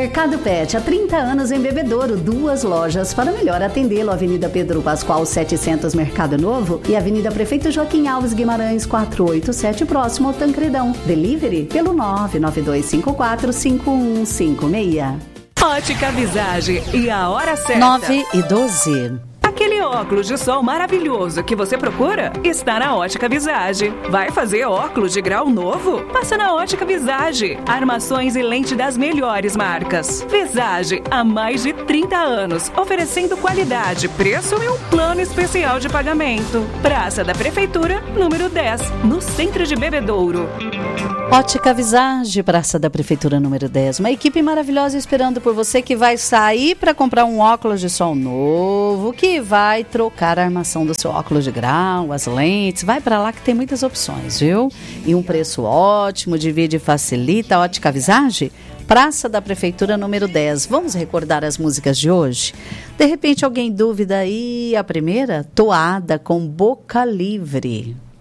Mercado Pet, há 30 anos em Bebedouro, 2 lojas para melhor atendê-lo. Avenida Pedro Pascoal 700, Mercado Novo, e Avenida Prefeito Joaquim Alves Guimarães 487, próximo ao Tancredão. Delivery pelo 992545156. Ótica Visage e a hora certa. 9:12. Aquele óculos de sol maravilhoso que você procura está na Ótica Visage. Vai fazer óculos de grau novo? Passa na Ótica Visage. Armações e lente das melhores marcas. Visage, há mais de 30 anos, oferecendo qualidade, preço e um plano especial de pagamento. Praça da Prefeitura, número 10, no centro de Bebedouro. Ótica Visage, Praça da Prefeitura, número 10. Uma equipe maravilhosa esperando por você que vai sair para comprar um óculos de sol novo, que vai trocar a armação do seu óculos de grau, as lentes. Vai para lá que tem muitas opções, viu? E um preço ótimo, divide e facilita. Ótica Visage, Praça da Prefeitura, número 10. Vamos recordar as músicas de hoje? De repente alguém dúvida aí, a primeira? Toada com Boca Livre.